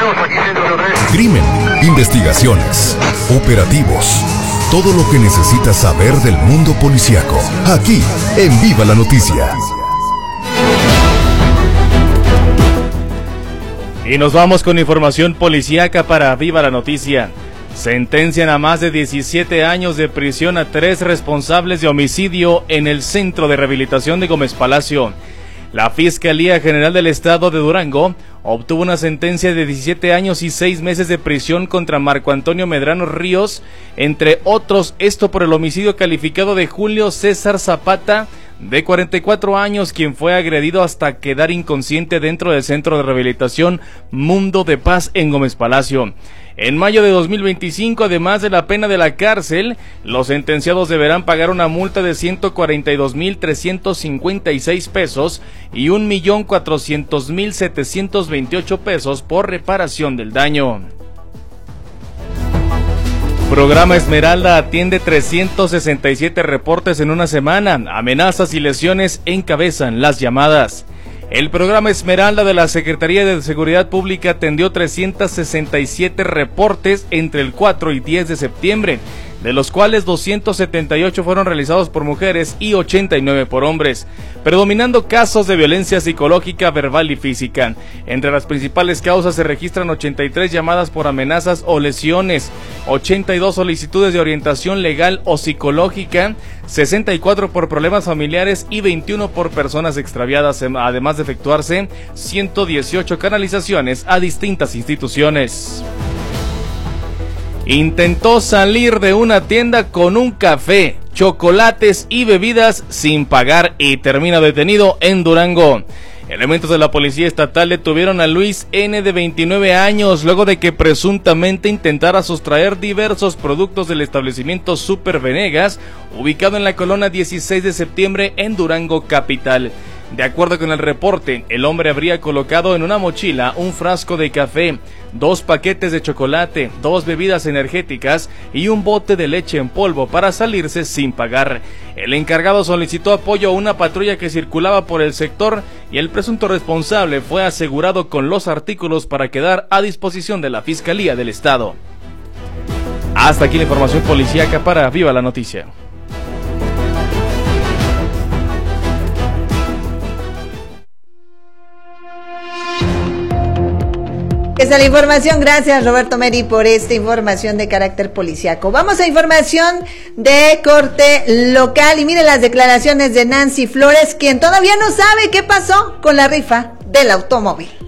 Crimen, investigaciones, operativos. Todo lo que necesitas saber del mundo policíaco. Aquí, en Viva la Noticia. Y nos vamos con información policíaca para Viva la Noticia. Sentencian a más de 17 años de prisión a 3 responsables de homicidio en el Centro de Rehabilitación de Gómez Palacio. La Fiscalía General del Estado de Durango obtuvo una sentencia de 17 años y 6 meses de prisión contra Marco Antonio Medrano Ríos, entre otros, esto por el homicidio calificado de Julio César Zapata, de 44 años, quien fue agredido hasta quedar inconsciente dentro del Centro de Rehabilitación Mundo de Paz en Gómez Palacio. En mayo de 2025, además de la pena de la cárcel, los sentenciados deberán pagar una multa de 142,356 pesos y 1,400,728 pesos por reparación del daño. Programa Esmeralda atiende 367 reportes en una semana. Amenazas y lesiones encabezan las llamadas. El programa Esmeralda de la Secretaría de Seguridad Pública atendió 367 reportes entre el 4 y 10 de septiembre, de los cuales 278 fueron realizados por mujeres y 89 por hombres, predominando casos de violencia psicológica, verbal y física. Entre las principales causas se registran 83 llamadas por amenazas o lesiones, 82 solicitudes de orientación legal o psicológica, 64 por problemas familiares y 21 por personas extraviadas, además de efectuarse 118 canalizaciones a distintas instituciones. Intentó salir de una tienda con un café, chocolates y bebidas sin pagar y termina detenido en Durango. Elementos de la Policía Estatal detuvieron a Luis N. de 29 años luego de que presuntamente intentara sustraer diversos productos del establecimiento Super Venegas, ubicado en la colonia 16 de septiembre en Durango capital. De acuerdo con el reporte, el hombre habría colocado en una mochila un frasco de café, 2 paquetes de chocolate, 2 bebidas energéticas y un bote de leche en polvo para salirse sin pagar. El encargado solicitó apoyo a una patrulla que circulaba por el sector y el presunto responsable fue asegurado con los artículos para quedar a disposición de la Fiscalía del Estado. Hasta aquí la información policíaca para Viva la Noticia. Esa es la información. Gracias, Roberto Meri, por esta información de carácter policiaco. Vamos a información de corte local y miren las declaraciones de Nancy Flores, quien todavía no sabe qué pasó con la rifa del automóvil.